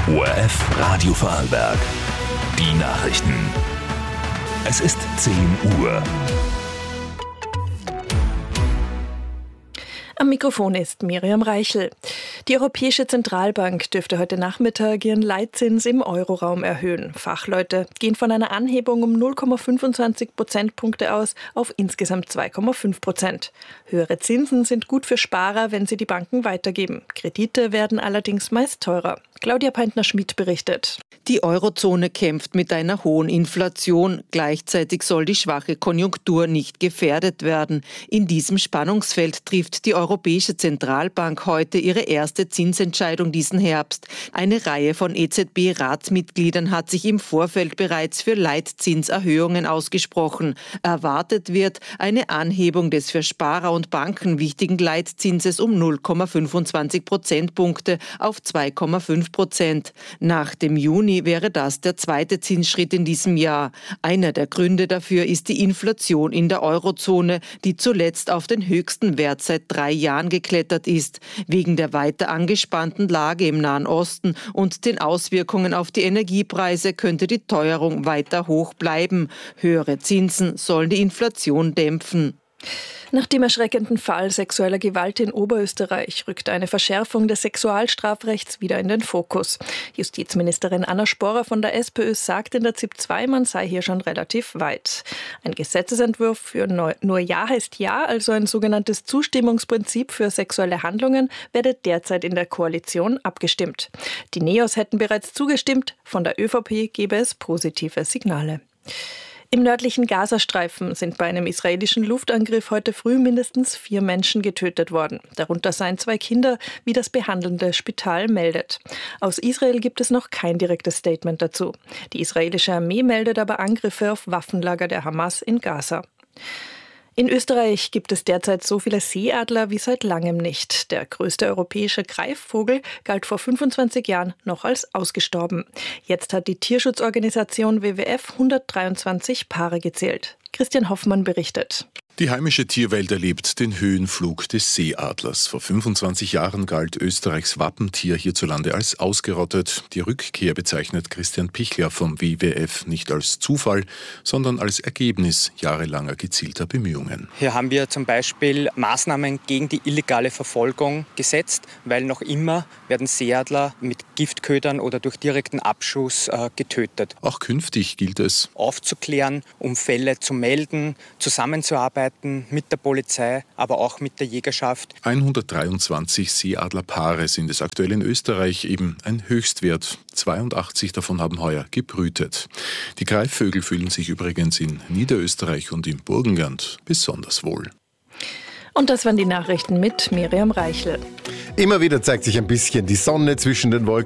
ORF Radio Vorarlberg. Die Nachrichten. Es ist 10 Uhr. Am Mikrofon ist Miriam Reichel. Die Europäische Zentralbank dürfte heute Nachmittag ihren Leitzins im Euroraum erhöhen. Fachleute gehen von einer Anhebung um 0,25 Prozentpunkte aus auf insgesamt 2,5%. Höhere Zinsen sind gut für Sparer, wenn sie die Banken weitergeben. Kredite werden allerdings meist teurer. Claudia Peintner-Schmidt berichtet. Die Eurozone kämpft mit einer hohen Inflation. Gleichzeitig soll die schwache Konjunktur nicht gefährdet werden. In diesem Spannungsfeld trifft die Europäische Zentralbank heute ihre erste Zinsentscheidung diesen Herbst. Eine Reihe von EZB-Ratsmitgliedern hat sich im Vorfeld bereits für Leitzinserhöhungen ausgesprochen. Erwartet wird eine Anhebung des für Sparer und Banken wichtigen Leitzinses um 0,25 Prozentpunkte auf 2,5%. Nach dem Juni wäre das der zweite Zinsschritt in diesem Jahr. Einer der Gründe dafür ist die Inflation in der Eurozone, die zuletzt auf den höchsten Wert seit 3 Jahren geklettert ist. Wegen der weiter angespannten Lage im Nahen Osten und den Auswirkungen auf die Energiepreise könnte die Teuerung weiter hoch bleiben. Höhere Zinsen sollen die Inflation dämpfen. Nach dem erschreckenden Fall sexueller Gewalt in Oberösterreich rückt eine Verschärfung des Sexualstrafrechts wieder in den Fokus. Justizministerin Anna Sporrer von der SPÖ sagt in der ZIP 2, man sei hier schon relativ weit. Ein Gesetzesentwurf für nur Ja heißt Ja, also ein sogenanntes Zustimmungsprinzip für sexuelle Handlungen, werde derzeit in der Koalition abgestimmt. Die NEOS hätten bereits zugestimmt, von der ÖVP gebe es positive Signale. Im nördlichen Gazastreifen sind bei einem israelischen Luftangriff heute früh mindestens 4 Menschen getötet worden. Darunter seien 2 Kinder, wie das behandelnde Spital meldet. Aus Israel gibt es noch kein direktes Statement dazu. Die israelische Armee meldet aber Angriffe auf Waffenlager der Hamas in Gaza. In Österreich gibt es derzeit so viele Seeadler wie seit langem nicht. Der größte europäische Greifvogel galt vor 25 Jahren noch als ausgestorben. Jetzt hat die Tierschutzorganisation WWF 123 Paare gezählt. Christian Hoffmann berichtet. Die heimische Tierwelt erlebt den Höhenflug des Seeadlers. Vor 25 Jahren galt Österreichs Wappentier hierzulande als ausgerottet. Die Rückkehr bezeichnet Christian Pichler vom WWF nicht als Zufall, sondern als Ergebnis jahrelanger gezielter Bemühungen. Hier haben wir zum Beispiel Maßnahmen gegen die illegale Verfolgung gesetzt, weil noch immer werden Seeadler mit Giftködern oder durch direkten Abschuss getötet. Auch künftig gilt es, aufzuklären, um Fälle zu melden, zusammenzuarbeiten mit der Polizei, aber auch mit der Jägerschaft. 123 Seeadlerpaare sind es aktuell in Österreich, eben ein Höchstwert. 82 davon haben heuer gebrütet. Die Greifvögel fühlen sich übrigens in Niederösterreich und im Burgenland besonders wohl. Und das waren die Nachrichten mit Miriam Reichel. Immer wieder zeigt sich ein bisschen die Sonne zwischen den Wolken.